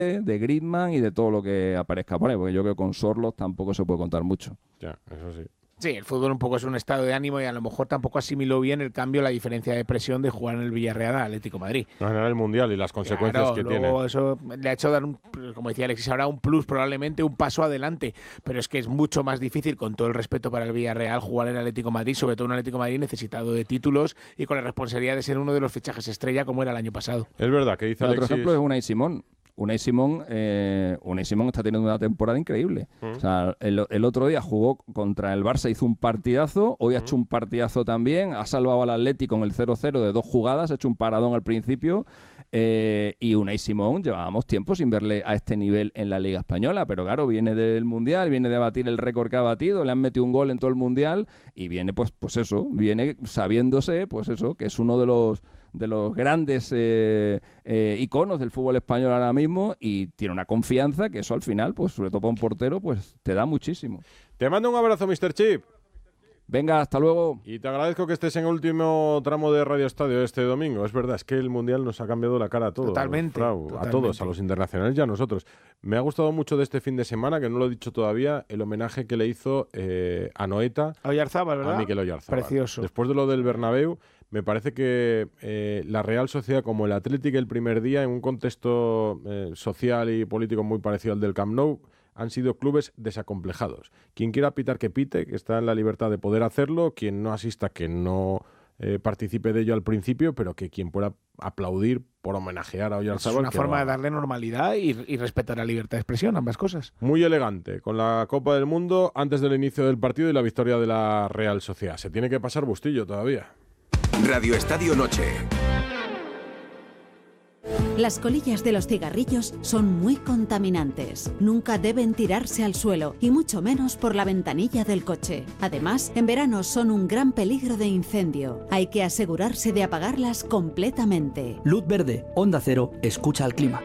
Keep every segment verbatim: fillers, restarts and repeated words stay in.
de Griezmann y de todo lo que aparezca por ahí, porque yo creo que con Sorloth tampoco se puede contar mucho. Ya, eso sí. Sí, el fútbol un poco es un estado de ánimo y a lo mejor tampoco asimiló bien el cambio, la diferencia de presión de jugar en el Villarreal al Atlético de Madrid. No, en el Mundial y las consecuencias Claro, que luego tiene. Eso le ha hecho dar, un, como decía Alexis, ahora un plus, probablemente un paso adelante, pero es que es mucho más difícil, con todo el respeto para el Villarreal, jugar en el Atlético de Madrid, sobre todo un Atlético de Madrid necesitado de títulos y con la responsabilidad de ser uno de los fichajes estrella como era el año pasado. Es verdad que dice Otro Alexis... ejemplo es Unai Simón. Unai Simón, eh, Unai Simón está teniendo una temporada increíble. Mm. O sea, el, el otro día jugó contra el Barça, hizo un partidazo, hoy mm. ha hecho un partidazo también, ha salvado al Atlético con el cero cero de dos jugadas, ha hecho un paradón al principio, eh, y Unai Simón llevábamos tiempo sin verle a este nivel en la Liga Española, pero claro, viene del Mundial, viene de batir el récord que ha batido, le han metido un gol en todo el Mundial, y viene pues, pues eso, viene sabiéndose, pues eso, que es uno de los de los grandes eh, eh, iconos del fútbol español ahora mismo, y tiene una confianza que eso al final, pues sobre todo para un portero, pues te da muchísimo. Te mando un abrazo, mister Chip. Venga, hasta luego. Y te agradezco que estés en el último tramo de Radio Estadio este domingo. Es verdad, es que el Mundial nos ha cambiado la cara a todos. Totalmente, Frau, totalmente. A todos, a los internacionales y a nosotros. Me ha gustado mucho de este fin de semana, que no lo he dicho todavía, el homenaje que le hizo eh, a Noeta, a Oyarzábal, ¿verdad? A Mikel Oyarzábal. Precioso. Después de lo del Bernabéu, me parece que eh, la Real Sociedad, como el Athletic el primer día, en un contexto eh, social y político muy parecido al del Camp Nou, han sido clubes desacomplejados. Quien quiera pitar que pite, que está en la libertad de poder hacerlo, quien no asista que no eh, participe de ello al principio, pero que quien pueda aplaudir por homenajear a Oyarzábal. Es una forma de darle normalidad y, y respetar la libertad de expresión, ambas cosas. Muy elegante, con la Copa del Mundo antes del inicio del partido y la victoria de la Real Sociedad. Se tiene que pasar Bustillo todavía. Radio Estadio Noche. Las colillas de los cigarrillos son muy contaminantes. Nunca deben tirarse al suelo, y mucho menos por la ventanilla del coche. Además, en verano son un gran peligro de incendio. Hay que asegurarse de apagarlas completamente. Luz verde, Onda Cero, escucha al clima.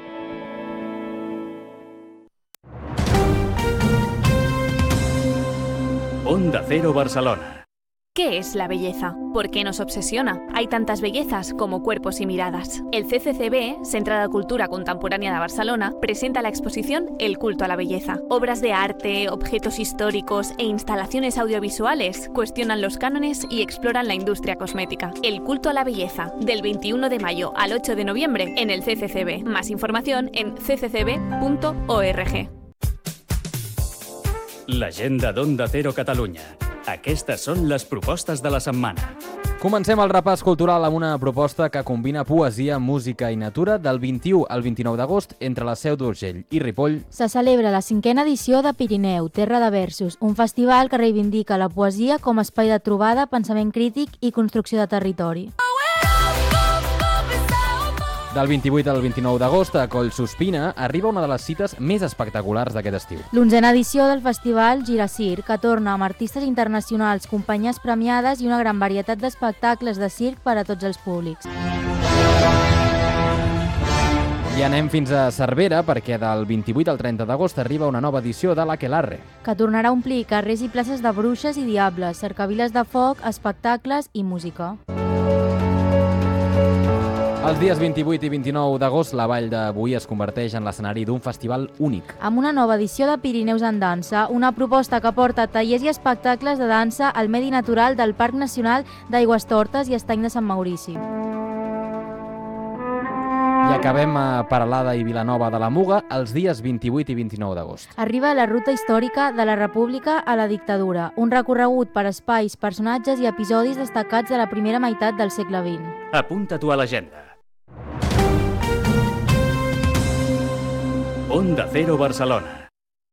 Onda Cero Barcelona. ¿Qué es la belleza? ¿Por qué nos obsesiona? Hay tantas bellezas como cuerpos y miradas. El C C C B, Centre de Cultura Contemporánea de Barcelona, presenta la exposición El culto a la belleza. Obras de arte, objetos históricos e instalaciones audiovisuales cuestionan los cánones y exploran la industria cosmética. El culto a la belleza, del veintiuno de mayo al ocho de noviembre en el C C C B. Más información en c c c b punto org. L'agenda d'Onda Cero Catalunya. Aquestes són les propostes de la setmana. Comencem el repàs cultural amb una proposta que combina poesia, música i natura. Del vint-i-u al vint-i-nou d'agost, entre la Seu d'Urgell i Ripoll, se celebra la cinquena edició de Pirineu, Terra de Versos, un festival que reivindica la poesia com a espai de trobada, pensament crític i construcció de territori. Del vint-i-vuit al vint-i-nou d'agost, a Collsuspina, arriba una de les cites més espectaculars d'aquest estiu. L'onzena edició del festival Giracir, que torna amb artistes internacionals, companyies premiades i una gran varietat d'espectacles de circ per a tots els públics. I anem fins a Cervera, perquè del vint-i-vuit al trenta d'agost arriba una nova edició de l'Aquelarre, que tornarà a omplir carrers i places de bruixes i diables, cercaviles de foc, espectacles i música. Els dies vint-i-vuit i vint-i-nou d'agost, la Vall de Boí es converteix en l'escenari d'un festival únic. Amb una nova edició de Pirineus en dansa, una proposta que porta tallers i espectacles de dansa al medi natural del Parc Nacional d'Aigüestortes i Estany de Sant Maurici. I acabem a Peralada i Vilanova de la Muga els dies vint-i-vuit i vint-i-nou d'agost. Arriba la ruta històrica de la República a la dictadura, un recorregut per espais, personatges i episodis destacats de la primera meitat del segle vint. Apunta-t'ho a l'agenda. Onda Cero Barcelona.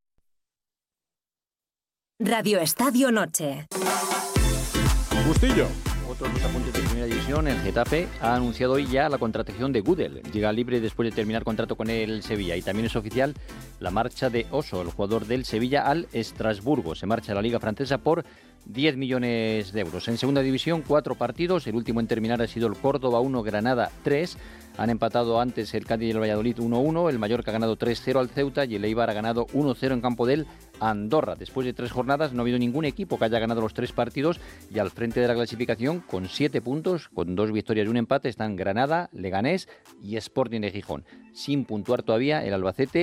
Radio Estadio Noche. Bustillo. Otros dos apuntes de primera división. El Getafe ha anunciado hoy ya la contratación de Gudel. Llega libre después de terminar contrato con el Sevilla. Y también es oficial la marcha de Oso, el jugador del Sevilla, al Estrasburgo. Se marcha a la Liga Francesa por diez millones de euros. En segunda división, cuatro partidos. El último en terminar ha sido el Córdoba uno, Granada tres. Han empatado antes el Cádiz y el Valladolid uno uno. El Mallorca ha ganado tres cero al Ceuta y el Eibar ha ganado uno cero en campo del Andorra. Después de tres jornadas no ha habido ningún equipo que haya ganado los tres partidos y al frente de la clasificación con siete puntos, con dos victorias y un empate, están Granada, Leganés y Sporting de Gijón. Sin puntuar todavía el Albacete